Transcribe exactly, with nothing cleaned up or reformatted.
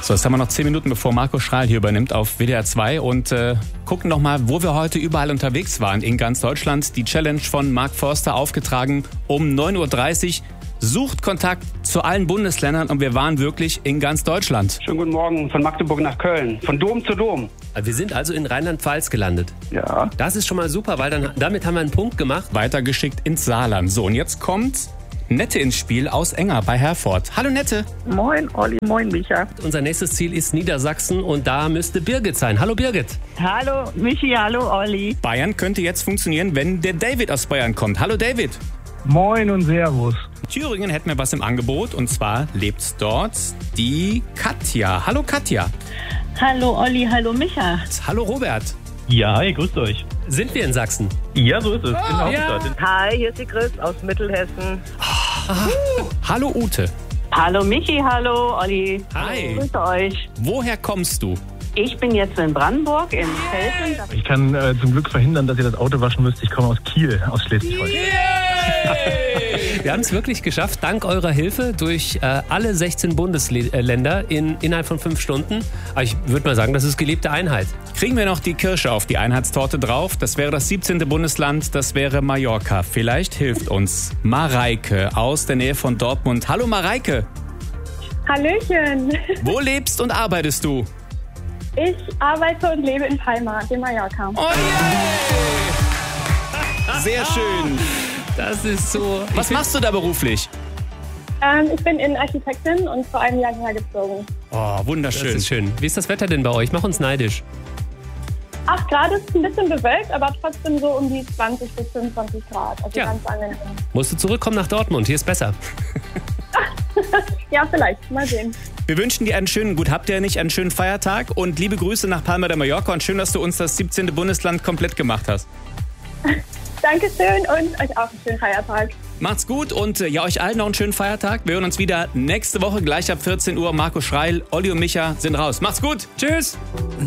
So, jetzt haben wir noch zehn Minuten, bevor Marco Schreil hier übernimmt auf W D R zwei und äh, gucken noch mal, wo wir heute überall unterwegs waren in ganz Deutschland. Die Challenge von Mark Forster aufgetragen um neun Uhr dreißig. Sucht Kontakt zu allen Bundesländern und wir waren wirklich in ganz Deutschland. Schönen guten Morgen von Magdeburg nach Köln, von Dom zu Dom. Wir sind also in Rheinland-Pfalz gelandet. Ja. Das ist schon mal super, weil dann, damit haben wir einen Punkt gemacht. Weitergeschickt ins Saarland. So, und jetzt kommt Nette ins Spiel aus Enger bei Herford. Hallo Nette. Moin Olli, moin Micha. Unser nächstes Ziel ist Niedersachsen und da müsste Birgit sein. Hallo Birgit. Hallo Michi, hallo Olli. Bayern könnte jetzt funktionieren, wenn der David aus Bayern kommt. Hallo David. Moin und Servus. Thüringen hätten wir was im Angebot und zwar lebt dort die Katja. Hallo Katja. Hallo Olli, hallo Micha. Hallo Robert. Ja, hi, grüßt euch. Sind wir in Sachsen? Ja, so ist es. Oh, in der ja. Hauptstadt. Hi, hier ist die Chris aus Mittelhessen. Hallo Ute. Hallo Michi, hallo Olli. Hi. Grüße euch. Woher kommst du? Ich bin jetzt in Brandenburg, in Felsen. Ich kann äh, zum Glück verhindern, dass ihr das Auto waschen müsst. Ich komme aus Kiel, aus Schleswig-Holstein. Wir haben es wirklich geschafft, dank eurer Hilfe durch äh, alle sechzehn Bundesländer in, innerhalb von fünf Stunden. Aber ich würde mal sagen, das ist gelebte Einheit. Kriegen wir noch die Kirsche auf die Einheitstorte drauf? Das wäre das siebzehnte Bundesland, das wäre Mallorca. Vielleicht hilft uns Mareike aus der Nähe von Dortmund. Hallo Mareike. Hallöchen. Wo lebst und arbeitest du? Ich arbeite und lebe in Palma, in Mallorca. Oh yeah! Sehr schön. Das ist so... Was machst du da beruflich? Ähm, ich bin Innenarchitektin und vor einem Jahr hierher gezogen. Oh, Das wunderschön. ist schön. Wie ist das Wetter denn bei euch? Mach uns neidisch. acht Grad ist ein bisschen bewölkt, aber trotzdem so um die zwanzig bis fünfundzwanzig Grad. Also Ja. ganz angenehm. Musst du zurückkommen nach Dortmund, hier ist besser. Ja, vielleicht. Mal sehen. Wir wünschen dir einen schönen, gut habt ihr nicht, einen schönen Feiertag und liebe Grüße nach Palma de Mallorca und schön, dass du uns das siebzehnte Bundesland komplett gemacht hast. Dankeschön und euch auch einen schönen Feiertag. Macht's gut und äh, ja, euch allen noch einen schönen Feiertag. Wir hören uns wieder nächste Woche gleich ab vierzehn Uhr. Marco Schreil, Olli und Micha sind raus. Macht's gut. Tschüss.